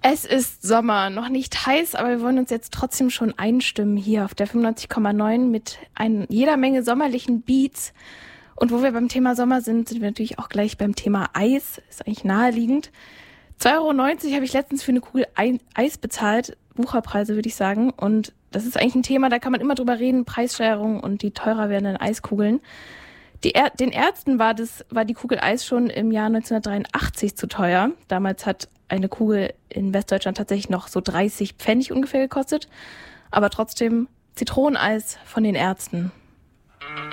Es ist Sommer, noch nicht heiß, aber wir wollen uns jetzt trotzdem schon einstimmen hier auf der 95,9 mit jeder Menge sommerlichen Beats. Und wo wir beim Thema Sommer sind wir natürlich auch gleich beim Thema Eis. Ist eigentlich naheliegend. 2,90 € habe ich letztens für eine Kugel Eis bezahlt. Wucherpreise, würde ich sagen. Und das ist eigentlich ein Thema, da kann man immer drüber reden. Preissteigerung und die teurer werdenden Eiskugeln. Den Ärzten war die Kugel Eis schon im Jahr 1983 zu teuer. Damals hat eine Kugel in Westdeutschland tatsächlich noch so 30 Pfennig ungefähr gekostet. Aber trotzdem Zitroneneis von den Ärzten.